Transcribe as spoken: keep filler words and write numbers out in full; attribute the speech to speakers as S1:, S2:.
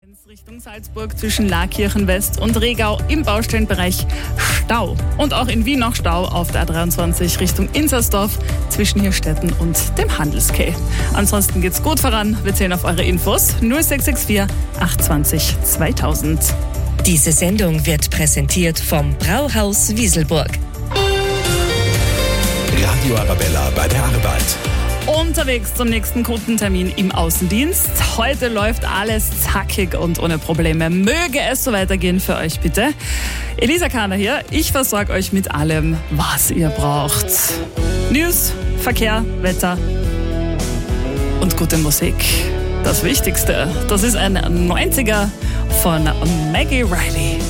S1: eins Richtung Salzburg zwischen Laakirchen West und Regau im Baustellenbereich Stau. Und auch in Wien noch Stau auf der A dreiundzwanzig Richtung Inzersdorf zwischen Hirstetten und dem Handelsquai. Ansonsten geht's gut voran. Wir zählen auf eure Infos null sechs sechs vier achtundzwanzig zweitausend.
S2: Diese Sendung wird präsentiert vom Brauhaus Wieselburg.
S3: Radio Arabella bei der Arbeit.
S1: Unterwegs zum nächsten Kundentermin im Außendienst. Heute läuft alles zackig und ohne Probleme. Möge es so weitergehen für euch, bitte. Elisa Kahner hier. Ich versorge euch mit allem, was ihr braucht. News, Verkehr, Wetter und gute Musik. Das Wichtigste, das ist ein neunziger von Maggie Riley.